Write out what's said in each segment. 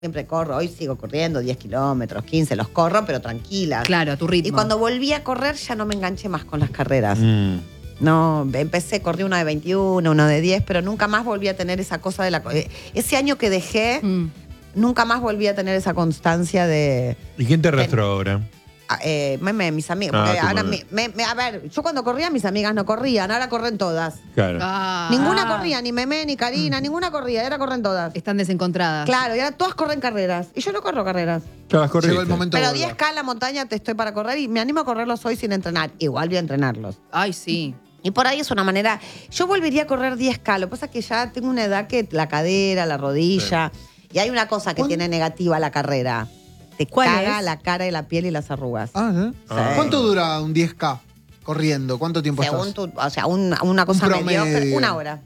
siempre corro, hoy sigo corriendo 10 kilómetros, 15, los corro, pero tranquila. Claro, a tu ritmo. Y cuando volví a correr ya no me enganché más con las carreras. No, corrí una de 21, una de 10, pero nunca más volví a tener esa cosa de ese año que dejé, nunca más volví a tener esa constancia de... ¿Y quién te arrastró ahora? Mis amigas. Ahora a ver, yo cuando corría, mis amigas no corrían, ahora corren todas. Claro. Ninguna corría, ni Memé, ni Karina, ninguna corría, ahora corren todas. Están desencontradas. Claro, y ahora todas corren carreras. Y yo no corro carreras. Llegó el momento. Pero 10K en la montaña te estoy para correr y me animo a correrlos hoy sin entrenar. Igual voy a entrenarlos. Ay, sí. Y por ahí es una manera... Yo volvería a correr 10K. Lo que pasa es que ya tengo una edad que la cadera, la rodilla... Sí. Y hay una cosa que tiene negativa la carrera. Te caga la cara y la piel y las arrugas. ¿Sí? ¿Cuánto dura un 10K corriendo? ¿Cuánto tiempo estás? O sea, una cosa mediocre. 1 hora.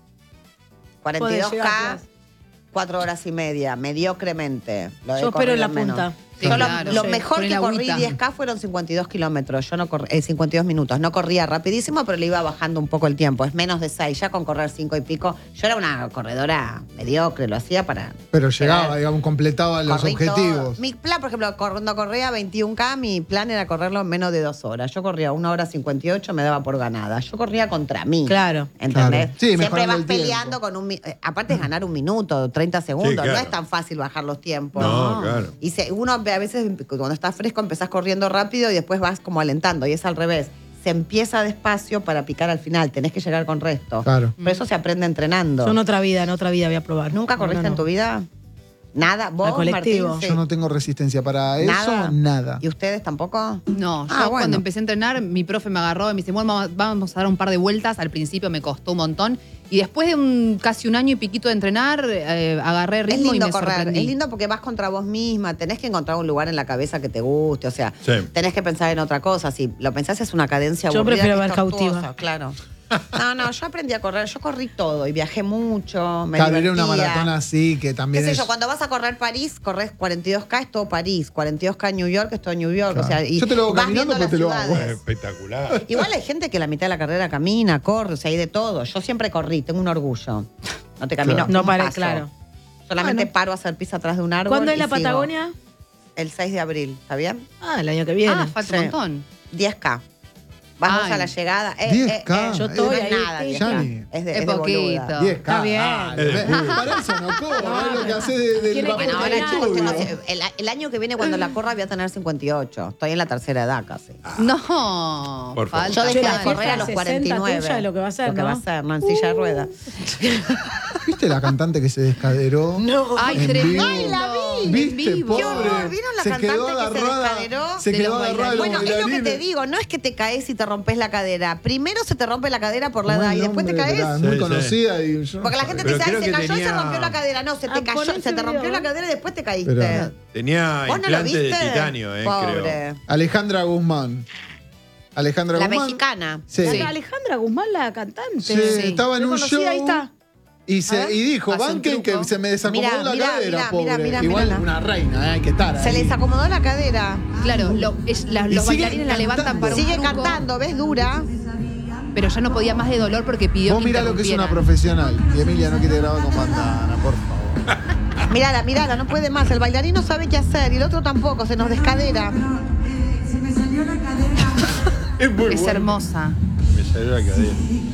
42K, 4 horas y media, mediocremente. Yo espero en la punta. Sí, claro, lo mejor que corrí 10K fueron 52 kilómetros. Yo no corrí 52 minutos. No corría rapidísimo, pero le iba bajando un poco el tiempo. Es menos de 6. Ya con correr 5 y pico. Yo era una corredora mediocre, lo hacía para... Pero llegaba, digamos, completaba los objetivos. Todo. Mi plan, por ejemplo, cuando corría 21K, mi plan era correrlo en menos de 2 horas. Yo corría 1 hora 58, me daba por ganada. Yo corría contra mí. Claro. ¿Entendés? Claro. Sí, siempre vas peleando con aparte es ganar 1 minuto, 30 segundos. Sí, claro. No es tan fácil bajar los tiempos. No, claro. Y uno a veces, cuando estás fresco, empezás corriendo rápido y después vas como alentando. Y es al revés. Se empieza despacio para picar al final. Tenés que llegar con resto. Claro. Pero eso se aprende entrenando. Yo en otra vida voy a probar. ¿Nunca corriste en tu vida? ¿Nada? ¿Vos, colectivo. Martín? Sí. Yo no tengo resistencia para eso, nada. ¿Y ustedes tampoco? No, yo cuando empecé a entrenar, mi profe me agarró y me dice, bueno, vamos a dar un par de vueltas. Al principio me costó un montón. Y después de casi 1 año y piquito de entrenar, agarré ritmo y me sorprendí. Es lindo porque vas contra vos misma. Tenés que encontrar un lugar en la cabeza que te guste. O sea, tenés que pensar en otra cosa. Si lo pensás es una cadencia aburrida. Yo prefiero ver Cautiva. Claro. No, yo aprendí a correr. Yo corrí todo y viajé mucho. Me Claro, divertía. era una maratona así que también ¿Qué sé yo? Cuando vas a correr París, corres 42K, es todo París. 42K New York, es todo New York. Claro. O sea, y yo te lo hago vas caminando, viendo pero te las lo hago. ciudades. Espectacular. Igual hay gente que la mitad de la carrera camina, corre, o sea, hay de todo. Yo siempre corrí, tengo un orgullo. No te camino. Claro. No un paré, paso. claro. Solamente paro a hacer pis atrás de un árbol. ¿Cuándo es y la sigo. Patagonia? El 6 de abril, ¿está bien? El año que viene. Falta un montón. 10K. Vamos Ay. a la llegada. 10K. Yo estoy no es ahí. nada, 10K. Yani. Es Es de poquito. boluda. 10K. Está bien. Para eso no corro, es lo que hace del Tiene papel que Bueno, ahora del chicos, estudio. no sé, el año que viene cuando la corra voy a tener 58. Estoy en la tercera edad casi. No, Por favor. falta. Yo dejé la de correr a los 60 49. tuya es lo que va a ser, Lo que ¿no? va a ser, no en silla de ruedas. ¿Viste la cantante que se descaderó? No. Ay, En tremendo. vivo. Ay, la vi. ¿Viste, En vivo. Qué horror, pobre? ¿vieron la Se cantante quedó que se agarrada. descaderó? Se De quedó los agarrada de los Bueno, es lo que te bailarines. digo, no es que te caes y te rompes la cadera. Primero se te rompe la cadera por la ¿Cómo edad es y el después te nombre? caes. Era muy Sí, conocida y yo no Porque la gente te Pero dice, creo ay, se que cayó y se tenía- rompió la cadera. No, se te poné cayó, se ese te rompió video. la cadera y después te caíste. Pero- Tenía ¿Vos no lo implantes de viste? titanio, Pobre. creo. Alejandra Guzmán. Alejandra La Guzmán. mexicana. Sí. Sí. Alejandra Guzmán, la cantante. Sí, estaba en un Reconocí, show. ahí está. Y dijo, Hace un banquen truco. que se me desacomodó Mirá, la mirá, cadera, mirá, pobre. mirá, Igual mirá. una reina, hay que estar Se ahí. les acomodó la cadera. Claro, Y los sigue bailarines la levantan cantando. para un Sigue truco, cantando, ¿ves? Dura. pero ya no podía más de dolor porque pidió Vos que mirá lo que es una interrumpieran. profesional. Y Emilia no quiere grabar con bandana, por favor. Mirala, mirala, no puede más. El bailarín no sabe qué hacer y el otro tampoco, se nos descadera. Se me salió la cadera. Es muy Es bueno. hermosa. Me salió la cadera.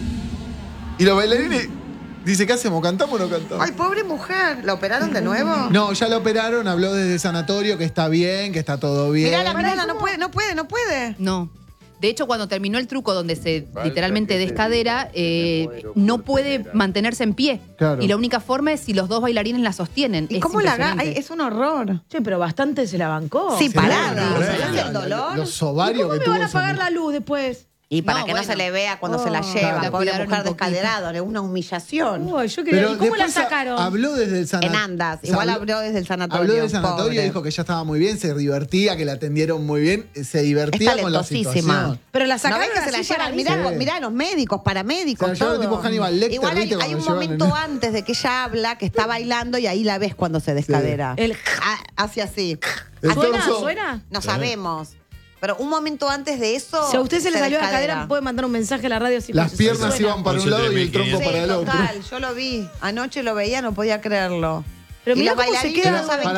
Y los bailarines, dice, ¿qué hacemos? ¿Cantamos o no cantamos? Ay, pobre mujer. ¿La operaron de nuevo? No, ya la operaron, habló desde el sanatorio que está bien, que está todo bien. Mirala, mirala, no puede, no puede, no puede. No. De hecho, cuando terminó el truco donde se literalmente descadera, no puede mantenerse en pie. Claro. Y la única forma es si los dos bailarines la sostienen. ¿Y Es cómo la impresionante. agarra? Es un horror. Che, pero bastante se la bancó. Sí, Sí, parada. sí, ¿Sabés sí. el dolor? Los ¿Y ovarios cómo que me tuvo van a esa apagar mujer. la luz después? Y para No, que no bueno. se le vea cuando se la Oh. lleva, La pobre cuidaron mujer un poquito. descaderada, es una humillación. Uy, yo quería. Pero ¿Y cómo la después sacaron? habló desde el En sanatorio. Andas, igual habló desde el sanatorio. Habló del sanatorio pobre. y dijo que ya estaba muy bien, se divertía, que la atendieron muy bien, se divertía Es con la talentosísima. situación. Pero la ¿No sacaron ves que se la así para llevan? mí. Mirá, Sí. mirá los médicos, paramédicos, Se la llevan todo. tipo Hannibal Lecter, Igual ¿viste? hay Cuando un llevan momento en- antes de que ella habla, que está bailando y ahí la ves cuando se descadera. El- Hace así. El ¿Suena? torso. ¿Suena? No sabemos. Pero un momento antes de eso. Si a usted se le salió la descadera. cadera, puede mandar un mensaje a la radio si Las si piernas suena. iban para un lado y el tronco Sí, para el otro. total, yo lo vi. Anoche lo veía, no podía creerlo. Pero Y mirá los cómo se bailarines queda. no saben